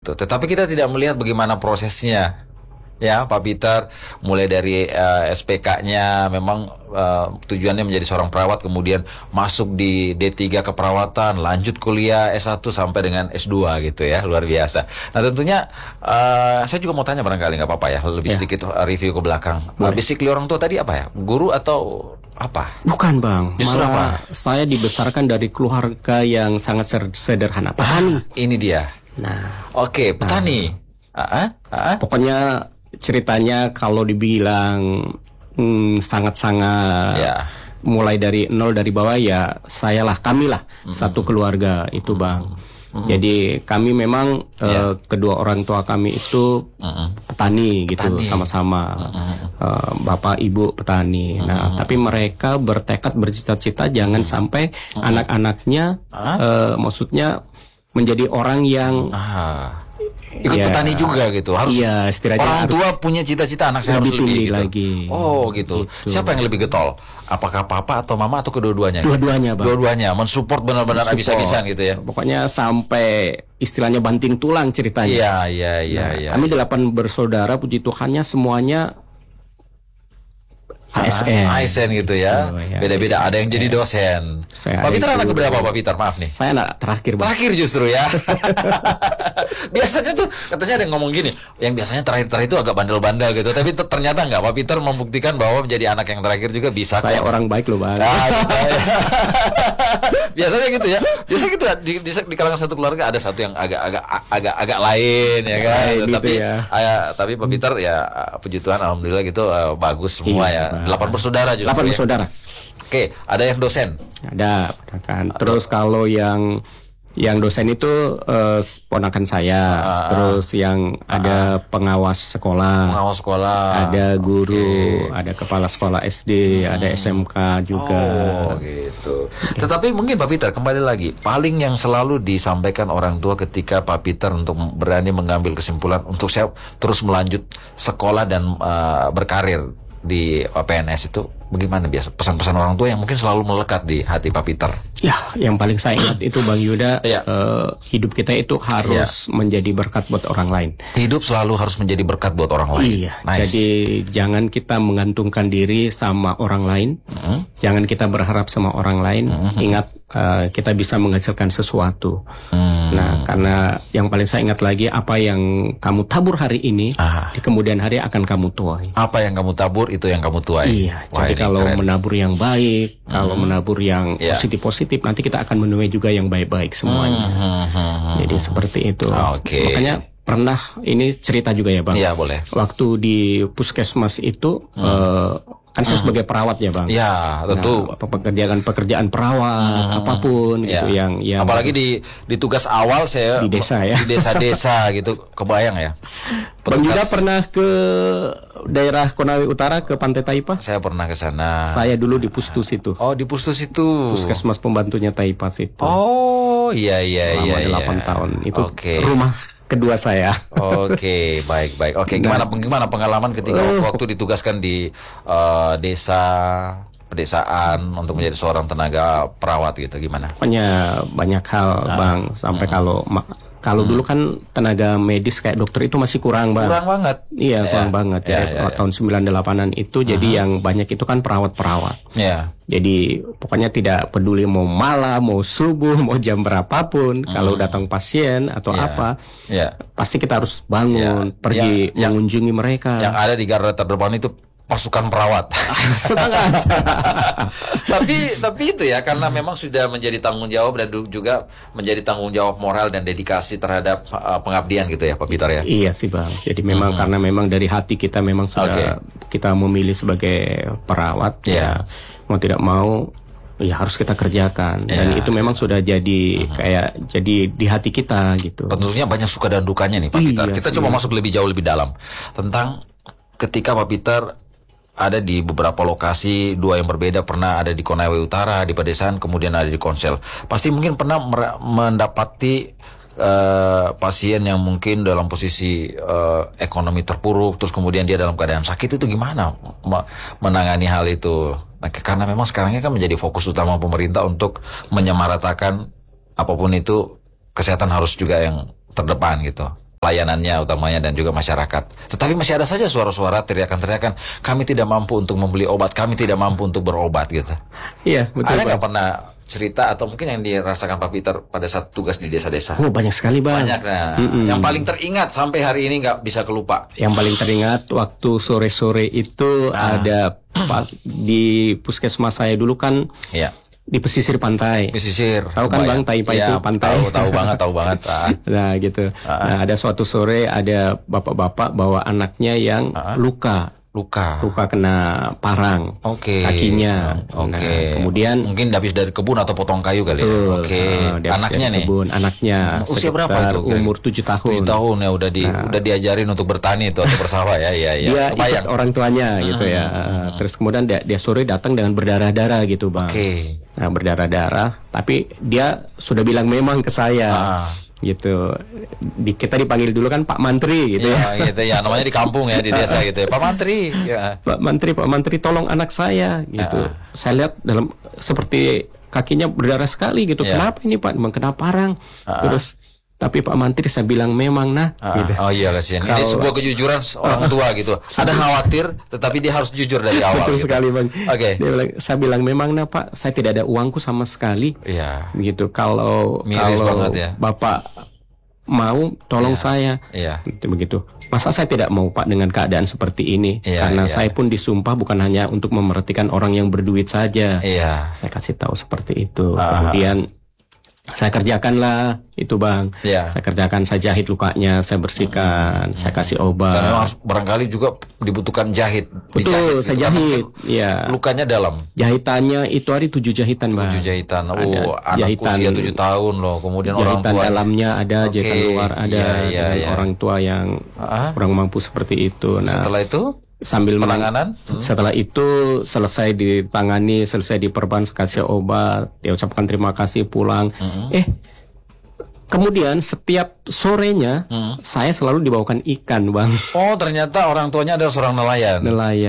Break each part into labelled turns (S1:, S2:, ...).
S1: gitu. Tetapi kita tidak melihat bagaimana prosesnya. Ya, Pak Peter, mulai dari SPK-nya memang tujuannya menjadi seorang perawat, kemudian masuk di D3 keperawatan, lanjut kuliah S1 sampai dengan S2 gitu ya, luar biasa. Nah tentunya saya juga mau tanya barangkali nggak apa-apa ya, lebih sedikit review ke belakang. Basically orang tua tadi apa ya, guru atau apa?
S2: Bukan Bang,
S1: Justru
S2: malah
S1: apa?
S2: saya dibesarkan dari keluarga yang sangat sederhana, petani.
S1: Ini dia.
S2: Nah,
S1: Oke, petani.
S2: pokoknya ceritanya kalau dibilang sangat-sangat
S1: Ya.
S2: mulai dari nol dari bawah ya kamilah satu keluarga itu Bang. Jadi kami memang kedua orang tua kami itu petani gitu, sama-sama bapak ibu petani. Nah tapi mereka bertekad bercita-cita jangan sampai anak-anaknya maksudnya menjadi orang yang
S1: ikut petani juga gitu. Harus
S2: istilahnya
S1: orang tua punya cita-cita anak saya harus
S2: lebih
S1: lebih
S2: tinggi
S1: gitu.
S2: lagi.
S1: Oh gitu. Siapa yang lebih getol? Apakah papa atau mama atau kedua-duanya?
S2: Dua-duanya Bang.
S1: Dua-duanya mensupport benar-benar habis-habisan gitu ya.
S2: Pokoknya sampai istilahnya banting tulang ceritanya.
S1: Iya.
S2: Kami 8 bersaudara, puji Tuhannya semuanya ASN.
S1: ASN gitu ya.
S2: Ya,
S1: Beda-beda. Ada yang jadi dosen. Pak Peter anak keberapa Pak Peter? Maaf nih.
S2: Saya anak terakhir Bang.
S1: Terakhir justru ya. Biasanya tuh katanya ada yang ngomong gini, yang biasanya terakhir-terakhir itu agak bandel-bandel gitu. Tapi ternyata enggak. Pak Peter membuktikan bahwa menjadi anak yang terakhir juga bisa.
S2: Saya orang baik loh Bang.
S1: Biasanya gitu ya. Biasanya gitu di kalangan satu keluarga ada satu yang agak lain ya kan.
S2: Gitu
S1: Tapi
S2: ya.
S1: Tapi Pak Peter ya puji Tuhan alhamdulillah gitu bagus semua ya. 8 bersaudara justru.
S2: 8 bersaudara.
S1: Oke, ada yang dosen.
S2: Ada, kan. Terus kalau yang dosen itu ponakan saya. Terus yang ada pengawas sekolah.
S1: Pengawas sekolah.
S2: Ada guru, ada kepala sekolah SD, ada SMK juga.
S1: Oh, gitu. Tetapi mungkin Pak Peter kembali lagi, paling yang selalu disampaikan orang tua ketika Pak Peter untuk berani mengambil kesimpulan untuk saya terus melanjut sekolah dan berkarir di PNS itu bagaimana biasa pesan-pesan orang tua yang mungkin selalu melekat di hati Pak Peter?
S2: Ya, yang paling saya ingat itu Bang Yuda, hidup kita itu harus menjadi berkat buat orang lain. Hidup
S1: selalu harus menjadi berkat buat orang lain.
S2: Iya. Nice. Jadi jangan kita menggantungkan diri sama orang lain, jangan kita berharap sama orang lain. Ingat kita bisa menghasilkan sesuatu. Nah, karena yang paling saya ingat lagi apa yang kamu tabur hari ini di kemudian hari akan kamu tuai.
S1: Apa yang kamu tabur itu yang kamu tuai.
S2: Iya. Jadi kalau menabur yang baik, kalau menabur yang positif, nanti kita akan menuai juga yang baik-baik semuanya. Jadi seperti itu. Makanya pernah ini cerita juga ya Bang.
S1: Iya boleh.
S2: Waktu di puskesmas itu kan saya sebagai perawat ya Bang.
S1: Ya tentu.
S2: Pekerjaan perawat apapun gitu yang
S1: apalagi di tugas awal saya
S2: di desa ya.
S1: Di desa-desa gitu kebayang ya.
S2: Bang Yuda pernah ke daerah Konawe Utara ke Pantai Taipa?
S1: Saya pernah ke sana.
S2: Saya dulu di Pustus itu.
S1: Oh, di Pustus itu.
S2: Puskesmas pembantunya Taipa itu.
S1: Oh, iya.
S2: Selama 8 tahun. Itu rumah kedua saya.
S1: Oke, baik. Oke, gimana pengalaman ketika waktu ditugaskan di pedesaan untuk menjadi seorang tenaga perawat gitu, gimana?
S2: Banyak hal Bang, sampai kalau dulu kan tenaga medis kayak dokter itu masih kurang Bang.
S1: Kurang banget.
S2: Iya, kurang banget ya. Tahun 98-an itu jadi yang banyak itu kan perawat-perawat.
S1: Iya.
S2: Jadi pokoknya tidak peduli mau malam, mau subuh, mau jam berapapun, kalau datang pasien atau apa, pasti kita harus bangun, pergi mengunjungi mereka.
S1: Yang ada di garda terdepan itu pasukan perawat.
S2: Semangat.
S1: tapi itu ya karena memang sudah menjadi tanggung jawab dan juga menjadi tanggung jawab moral dan dedikasi terhadap pengabdian gitu ya Pak Peter ya.
S2: Iya sih Bang. Jadi memang karena memang dari hati kita memang sudah kita memilih sebagai perawat ya mau tidak mau ya harus kita kerjakan dan itu memang sudah jadi kayak jadi di hati kita gitu.
S1: Tentunya banyak suka dan dukanya nih Pak Peter. Kita coba masuk lebih jauh lebih dalam tentang ketika Pak Peter ada di beberapa lokasi, 2 yang berbeda, pernah ada di Konawe Utara, di pedesaan, kemudian ada di Konsel. Pasti mungkin pernah mendapati pasien yang mungkin dalam posisi ekonomi terpuruk, terus kemudian dia dalam keadaan sakit, itu gimana menangani hal itu? Nah, karena memang sekarangnya kan menjadi fokus utama pemerintah untuk menyamaratakan apapun itu, kesehatan harus juga yang terdepan gitu. pelayanannya utamanya dan juga masyarakat. Tetapi masih ada saja suara-suara teriakan-teriakan, kami tidak mampu untuk membeli obat, kami tidak mampu untuk berobat gitu.
S2: Iya, betul.
S1: Ada nggak pernah cerita atau mungkin yang dirasakan Pak Peter pada saat tugas di desa-desa?
S2: Oh, banyak sekali, Bang.
S1: Banyak. Nah, yang paling teringat sampai hari ini nggak bisa kelupa.
S2: Yang paling teringat waktu sore-sore itu ada di puskesmas saya dulu kan.
S1: Iya.
S2: Di pesisir pantai.
S1: Pesisir.
S2: Tahu kan Bang, Taipa
S1: ya,
S2: itu pantai.
S1: Tahu banget.
S2: Nah, gitu. Nah, ada suatu sore ada bapak-bapak bawa anaknya yang luka kena parang. Kakinya. Nah, kemudian
S1: mungkin habis dari kebun atau potong kayu kali ya. Anaknya nih.
S2: Anaknya
S1: usia berapa itu?
S2: Umur 7 tahun.
S1: 7 tahun ya udah diajarin untuk bertani itu atau bersawah ya.
S2: Dia ikut orang tuanya gitu ya. Terus kemudian dia sore datang dengan berdarah-darah gitu, Bang. Nah, berdarah-darah, tapi dia sudah bilang memang ke saya. Gitu. Kita dipanggil dulu kan Pak Mantri gitu ya.
S1: Gitu ya, namanya di kampung ya, di desa gitu ya. Pak Mantri. Ya. Pak
S2: Mantri tolong anak saya gitu. Saya lihat dalam seperti kakinya berdarah sekali gitu. Kenapa ini Pak? Memang kena parang. Terus tapi Pak Mantri saya bilang memang gitu.
S1: Oh iya, kasihan. Ini sebuah kejujuran orang tua gitu. Ada khawatir, tetapi dia harus jujur dari awal.
S2: Betul
S1: gitu.
S2: sekali, Bang. Saya bilang memang Pak, saya tidak ada uangku sama sekali.
S1: Iya.
S2: Gitu. Kalau
S1: banget ya.
S2: Bapak mau tolong saya.
S1: Iya.
S2: Begitu. Masa saya tidak mau Pak dengan keadaan seperti ini? Karena saya pun disumpah bukan hanya untuk memerhatikan orang yang berduit saja.
S1: Iya.
S2: Saya kasih tahu seperti itu. Kemudian saya kerjakanlah itu, Bang. Saya kerjakan, saya jahit lukanya, saya bersihkan, saya kasih obat.
S1: Karena barangkali juga dibutuhkan jahit.
S2: Betul, saya jahit. Iya.
S1: Lukanya dalam.
S2: Jahitannya itu hari 7 jahitan, Bang.
S1: 7 jahitan. Anak usia 7 tahun loh. Kemudian orang tua.
S2: Jahitan dalamnya ada, jahitan luar ada. Orang tua yang kurang mampu seperti itu. Nah,
S1: setelah itu
S2: sambil
S1: penanganan.
S2: Setelah itu selesai ditangani, selesai diperban, kasih obat, dia ucapkan terima kasih, pulang. Kemudian setiap sorenya saya selalu dibawakan ikan, Bang.
S1: Oh, ternyata orang tuanya adalah seorang nelayan.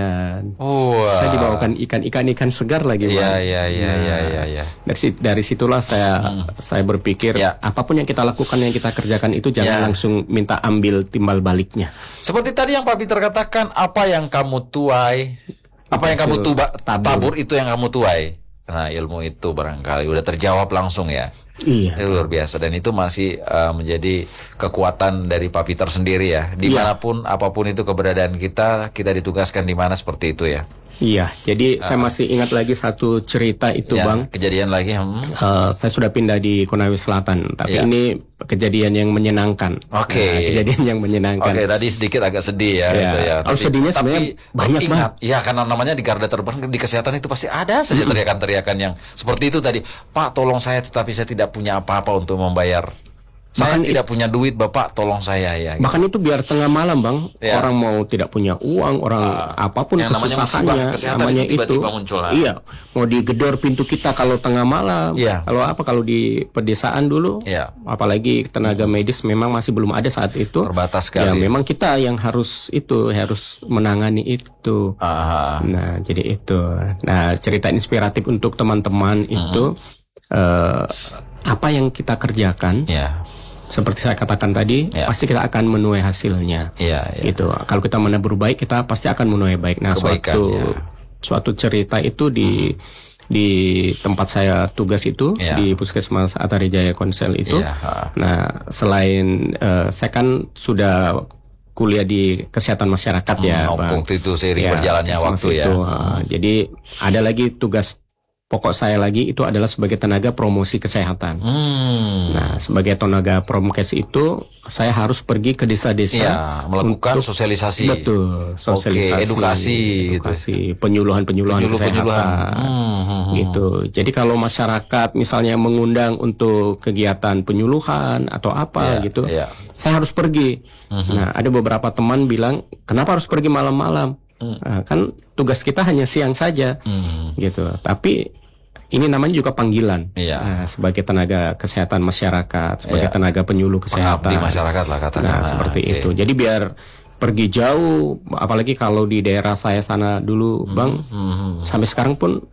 S1: Saya dibawakan ikan segar lagi, Bang. Iya.
S2: Dari situlah saya berpikir apapun yang kita lakukan, yang kita kerjakan itu jangan langsung minta ambil timbal baliknya.
S1: Seperti tadi yang Pak Peter katakan, apa yang kamu tuai, apa yang kamu tabur itu yang kamu tuai. Nah, ilmu itu barangkali udah terjawab langsung ya.
S2: Iya.
S1: Itu luar biasa, dan itu masih menjadi kekuatan dari Pak Peter sendiri ya. Dimanapun apapun itu keberadaan kita ditugaskan di mana seperti itu ya.
S2: Iya, jadi saya masih ingat lagi satu cerita itu, Bang.
S1: Kejadian lagi.
S2: Saya sudah pindah di Konawe Selatan, tapi ini kejadian yang menyenangkan. Kejadian yang menyenangkan.
S1: Tadi sedikit agak sedih ya. Gitu ya.
S2: Kalau sedihnya sebenarnya banyak banget.
S1: Iya, karena namanya di garda terdepan di kesehatan itu pasti ada saja teriakan-teriakan yang seperti itu tadi. Pak, tolong saya, tetapi saya tidak punya apa-apa untuk membayar. Saya tidak punya duit, Bapak, tolong saya ya. Gitu.
S2: Bahkan itu biar tengah malam, Bang. Orang mau tidak punya uang, orang apapun kesusahannya, namanya itu. Iya, mau digedor pintu kita kalau tengah malam. Kalau di pedesaan dulu, apalagi tenaga medis memang masih belum ada saat itu.
S1: Terbatas sekali.
S2: Ya, memang kita yang harus menangani itu. Nah, jadi itu. Nah, cerita inspiratif untuk teman-teman itu apa yang kita kerjakan. Seperti saya katakan tadi, pasti kita akan menuai hasilnya. Gitu. Kalau kita menabur baik, kita pasti akan menuai baik. Nah, suatu cerita itu di tempat saya tugas itu, di Puskesmas Atarijaya Konsel itu. Nah, selain saya kan sudah kuliah di kesehatan masyarakat ya, Bang.
S1: Waktu itu seiring berjalannya waktu ya.
S2: Jadi ada lagi tugas pokok saya lagi itu adalah sebagai tenaga promosi kesehatan. Nah, sebagai tenaga promosi itu saya harus pergi ke desa-desa
S1: melakukan sosialisasi.
S2: Betul, sosialisasi,
S1: edukasi,
S2: penyuluhan kesehatan. Gitu. Jadi kalau masyarakat misalnya mengundang untuk kegiatan penyuluhan atau apa gitu, saya harus pergi. Nah, ada beberapa teman bilang, "Kenapa harus pergi malam-malam?" Nah, kan tugas kita hanya siang saja, gitu. Tapi ini namanya juga panggilan sebagai tenaga kesehatan masyarakat, sebagai tenaga penyuluh kesehatan.
S1: Di masyarakat lah katakan.
S2: Nah, seperti itu. Jadi biar pergi jauh, apalagi kalau di daerah saya sana dulu, Bang, sampai sekarang pun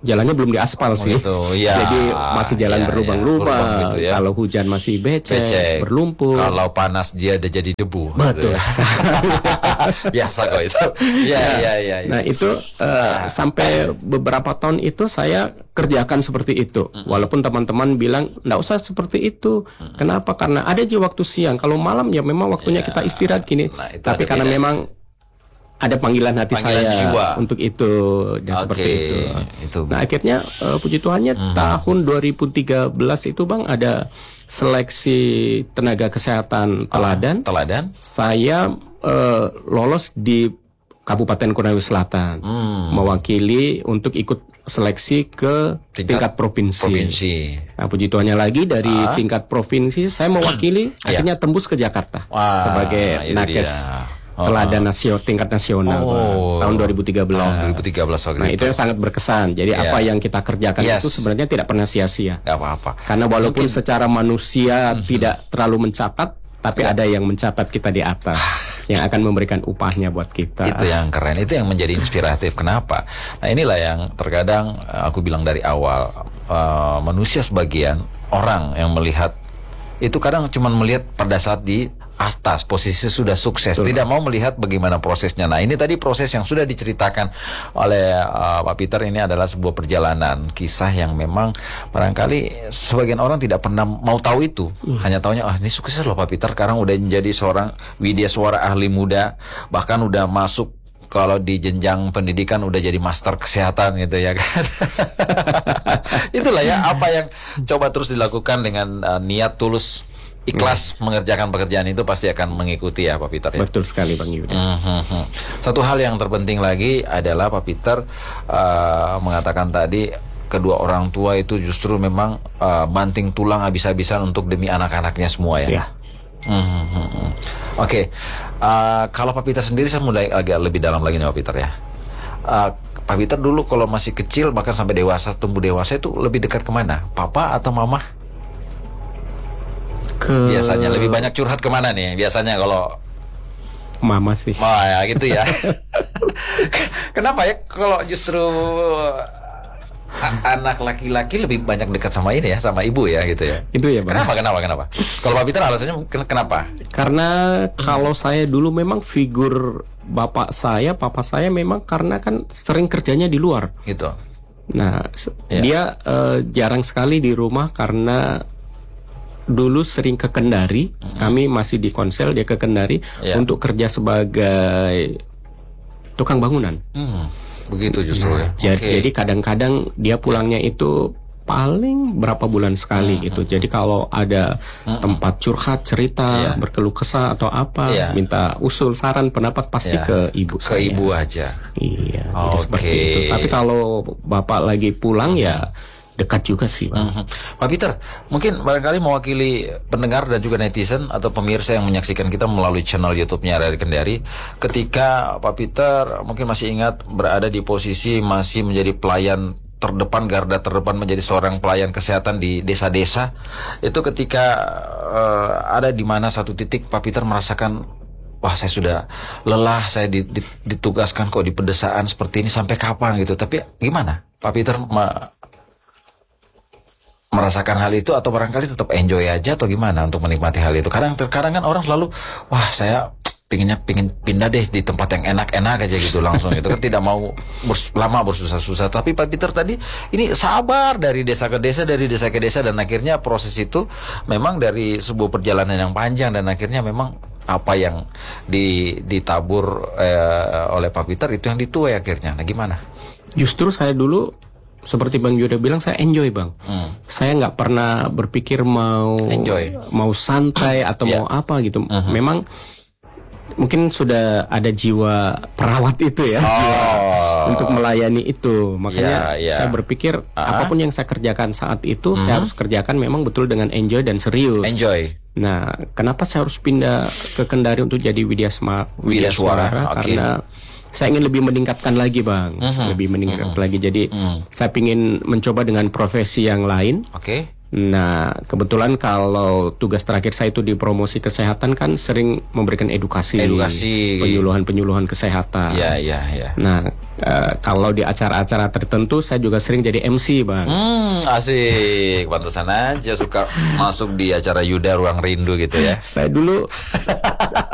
S2: jalannya belum diaspal sih.
S1: Gitu. Ya.
S2: Jadi masih jalan berlubang-lubang.
S1: Berlubang gitu ya.
S2: Kalau hujan masih becek, berlumpur.
S1: Kalau panas dia udah jadi debu.
S2: Betul.
S1: Gitu ya. Biasa kok itu. Ya.
S2: Nah itu sampai beberapa tahun itu saya kerjakan seperti itu. Walaupun teman-teman bilang nggak usah seperti itu. Kenapa? Karena ada aja waktu siang. Kalau malam ya memang waktunya kita istirahat gini.
S1: Nah,
S2: tapi karena memang ada panggilan hati saya
S1: jiwa
S2: untuk itu dan seperti itu. Nah akhirnya puji Tuhannya tahun 2013 itu Bang ada seleksi tenaga kesehatan teladan. Saya lolos di Kabupaten Konawe Selatan, mewakili untuk ikut seleksi ke tingkat provinsi. Nah, puji Tuhannya lagi dari tingkat provinsi saya mewakili, akhirnya tembus ke Jakarta sebagai nakes teladan tingkat nasional tahun 2013. Nah itu yang sangat berkesan. Jadi apa yang kita kerjakan itu sebenarnya tidak pernah sia-sia.
S1: Gak apa-apa.
S2: Karena walaupun secara manusia tidak terlalu mencatat, tapi ada yang mencatat kita di atas, yang akan memberikan upahnya buat kita.
S1: Itu yang keren, itu yang menjadi inspiratif. Kenapa? Nah inilah yang terkadang aku bilang dari awal, manusia sebagian orang yang melihat itu kadang cuma melihat pada saat di atas posisi sudah sukses, tidak mau melihat bagaimana prosesnya. Nah ini tadi proses yang sudah diceritakan oleh Pak Peter ini adalah sebuah perjalanan kisah yang memang barangkali sebagian orang tidak pernah mau tahu itu, hanya taunya ini sukses loh Pak Peter, sekarang udah menjadi seorang widya suara ahli muda, bahkan udah masuk kalau di jenjang pendidikan udah jadi master kesehatan gitu ya kan. Itulah ya apa yang coba terus dilakukan dengan niat tulus, ikhlas mengerjakan pekerjaan itu pasti akan mengikuti ya Pak Peter ya.
S2: Betul sekali Bang Yuda.
S1: Satu hal yang terpenting lagi adalah Pak Peter mengatakan tadi kedua orang tua itu justru memang banting tulang habis-habisan untuk demi anak-anaknya semua ya. Oke. Kalau Pak Peter sendiri saya mulai agak lebih dalam lagi nih Pak Peter ya. Pak Peter dulu kalau masih kecil bahkan sampai dewasa, tumbuh dewasa itu lebih dekat kemana? Papa atau mama? Biasanya lebih banyak curhat kemana nih? Biasanya kalau
S2: mama sih.
S1: Oh ya gitu ya. Kenapa ya kalau justru anak laki-laki lebih banyak dekat sama ini ya, sama ibu ya gitu ya?
S2: Itu ya Bang.
S1: Kenapa? Kalau Pak Peter alasannya kenapa?
S2: Karena kalau saya dulu memang figur papa saya memang karena kan sering kerjanya di luar.
S1: Gitu.
S2: Nah, dia jarang sekali di rumah karena dulu sering ke Kendari, kami masih di Konsel, dia ke Kendari untuk kerja sebagai tukang bangunan.
S1: Begitu justru ya.
S2: Jadi kadang-kadang dia pulangnya itu paling berapa bulan sekali gitu. Jadi kalau ada tempat curhat, cerita, berkeluh kesah atau apa, minta usul, saran, pendapat pasti ke ibu
S1: saya. Ke ibu aja.
S2: Iya, jadi seperti itu. Tapi kalau bapak lagi pulang ya dekat juga sih Bang.
S1: Pak Peter, mungkin barangkali mewakili pendengar dan juga netizen atau pemirsa yang menyaksikan kita melalui channel YouTube-nya RRI Kendari, ketika Pak Peter mungkin masih ingat berada di posisi masih menjadi pelayan terdepan, garda terdepan, menjadi seorang pelayan kesehatan di desa-desa, itu ketika ada di mana satu titik Pak Peter merasakan, wah saya sudah lelah, saya ditugaskan kok di pedesaan seperti ini, sampai kapan gitu. Tapi gimana Pak Peter merasakan hal itu, atau barangkali tetap enjoy aja atau gimana untuk menikmati hal itu? Kadang kan orang selalu, wah saya pingin pindah deh di tempat yang enak-enak aja gitu langsung itu kan, tidak mau lama bersusah-susah. Tapi Pak Peter tadi ini sabar dari desa ke desa, dan akhirnya proses itu memang dari sebuah perjalanan yang panjang, dan akhirnya memang apa yang ditabur oleh Pak Peter itu yang dituai akhirnya. Nah gimana?
S2: Justru saya dulu seperti Bang Yuda bilang, saya enjoy Bang. Saya nggak pernah berpikir mau santai atau mau apa gitu. Memang mungkin sudah ada jiwa perawat itu ya, jiwa untuk melayani itu. Makanya saya berpikir apapun yang saya kerjakan saat itu saya harus kerjakan memang betul dengan enjoy dan serius. Nah, kenapa saya harus pindah ke Kendari untuk jadi widya suara? Karena saya ingin lebih meningkatkan lagi Bang, lebih meningkatkan lagi. Jadi saya ingin mencoba dengan profesi yang lain. Nah, kebetulan kalau tugas terakhir saya itu di promosi kesehatan kan sering memberikan edukasi. Penyuluhan kesehatan.
S1: Iya.
S2: Nah, Kalau di acara-acara tertentu saya juga sering jadi MC, Bang.
S1: Asik. Pantesan aja suka masuk di acara Yuda Ruang Rindu gitu ya.
S2: Saya dulu